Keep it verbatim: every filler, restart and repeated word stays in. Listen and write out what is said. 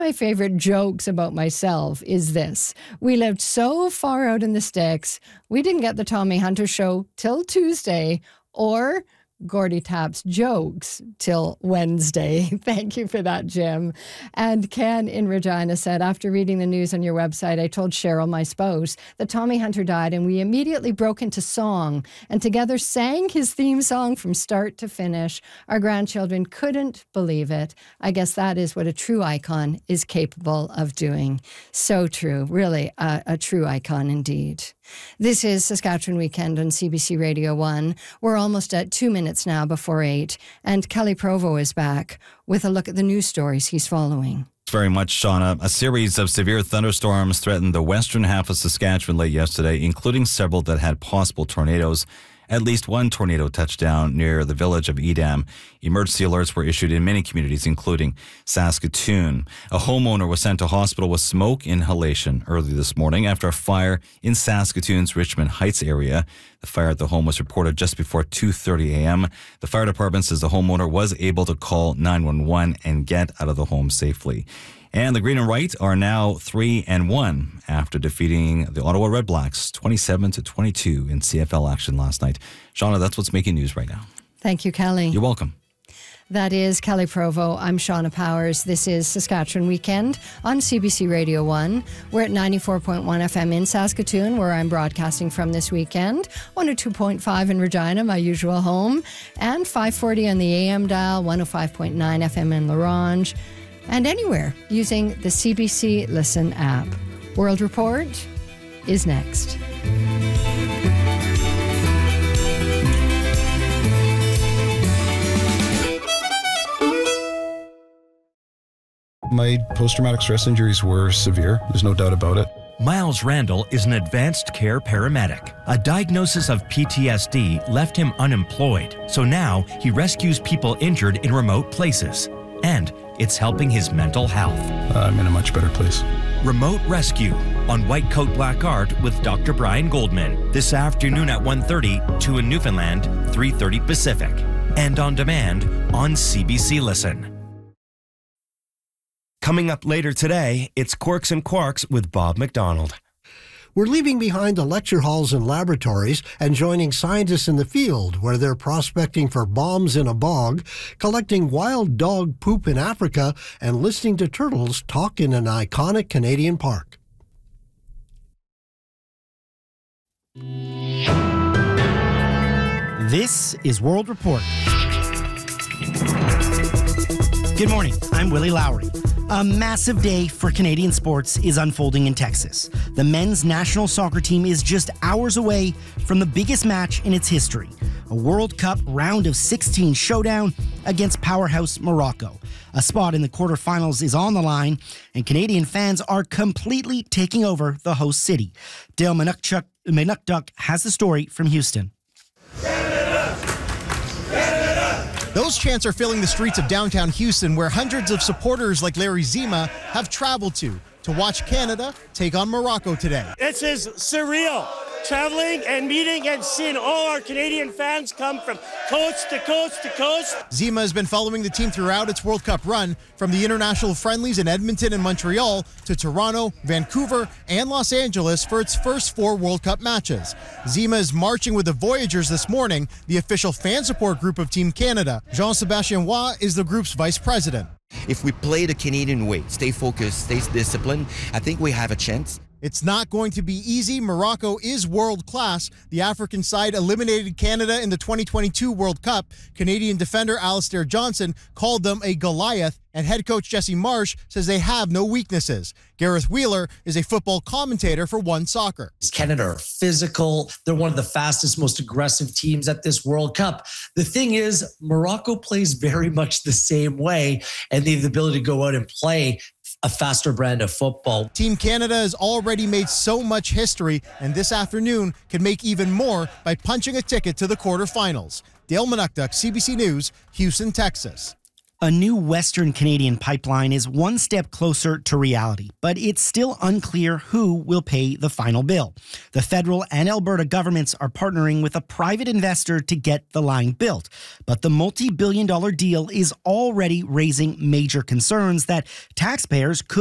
My favorite jokes about myself is this. We lived so far out in the sticks, we didn't get the Tommy Hunter show till Tuesday, or Gordy Tapp's jokes till Wednesday. Thank you for that, Jim. And Ken in Regina said, after reading the news on your website, I told Cheryl, my spouse, that Tommy Hunter died, and we immediately broke into song and together sang his theme song from start to finish. Our grandchildren couldn't believe it. I guess that is what a true icon is capable of doing. So true. Really, a, a true icon indeed. This is Saskatchewan Weekend on C B C Radio one. We're almost at two minutes now before eight, and Kelly Provo is back with a look at the news stories he's following. Very much, Shauna. A series of severe thunderstorms threatened the western half of Saskatchewan late yesterday, including several that had possible tornadoes. At least one tornado touched down near the village of Edam. Emergency alerts were issued in many communities, including Saskatoon. A homeowner was sent to hospital with smoke inhalation early this morning after a fire in Saskatoon's Richmond Heights area. The fire at the home was reported just before two thirty a.m. The fire department says the homeowner was able to call nine one one and get out of the home safely. And the Green and White are now three and one after defeating the Ottawa Red Blacks twenty-seven to twenty-two in C F L action last night. Shauna, that's what's making news right now. Thank you, Kelly. You're welcome. That is Kelly Provo. I'm Shauna Powers. This is Saskatchewan Weekend on C B C Radio one. We're at ninety-four point one F M in Saskatoon, where I'm broadcasting from this weekend. one oh two point five in Regina, my usual home. And five forty on the A M dial, one oh five point nine F M in La Ronge. And anywhere using the C B C Listen app. World Report is next. My post-traumatic stress injuries were severe. There's no doubt about it. Miles Randall is an advanced care paramedic. A diagnosis of P T S D left him unemployed, so now he rescues people injured in remote places. And it's helping his mental health. Uh, I'm in a much better place. Remote Rescue on White Coat Black Art with Doctor Brian Goldman. This afternoon at one thirty, two in Newfoundland, three thirty Pacific. And on demand on C B C Listen. Coming up later today, it's Quirks and Quarks with Bob McDonald. We're leaving behind the lecture halls and laboratories and joining scientists in the field where they're prospecting for bombs in a bog, collecting wild dog poop in Africa, and listening to turtles talk in an iconic Canadian park. This is World Report. Good morning, I'm Willie Lowry. A massive day for Canadian sports is unfolding in Texas. The men's national soccer team is just hours away from the biggest match in its history, a World Cup round of sixteen showdown against powerhouse Morocco. A spot in the quarterfinals is on the line, and Canadian fans are completely taking over the host city. Dale Manukchuk, Manukduk has the story from Houston. Those chants are filling the streets of downtown Houston, where hundreds of supporters like Larry Zima have traveled to to watch Canada take on Morocco today. This is surreal. Traveling and meeting and seeing all our Canadian fans come from coast to coast to coast. Zima has been following the team throughout its World Cup run, from the international friendlies in Edmonton and Montreal to Toronto, Vancouver, and Los Angeles for its first four World Cup matches. Zima is marching with the Voyageurs this morning, the official fan support group of Team Canada. Jean-Sébastien Roy is the group's vice president. If we play the Canadian way, stay focused, stay disciplined, I think we have a chance. It's not going to be easy. Morocco is world class. The African side eliminated Canada in the twenty twenty-two World Cup. Canadian defender Alistair Johnson called them a Goliath, and head coach Jesse Marsh says they have no weaknesses. Gareth Wheeler is a football commentator for One Soccer. Canada are physical. They're one of the fastest, most aggressive teams at this World Cup. The thing is, Morocco plays very much the same way, and they have the ability to go out and play a faster brand of football. Team Canada has already made so much history, and this afternoon can make even more by punching a ticket to the quarterfinals. Dale Manukduk, C B C News, Houston, Texas. A new Western Canadian pipeline is one step closer to reality, but it's still unclear who will pay the final bill. The federal and Alberta governments are partnering with a private investor to get the line built, but the multi-billion dollar deal is already raising major concerns that taxpayers could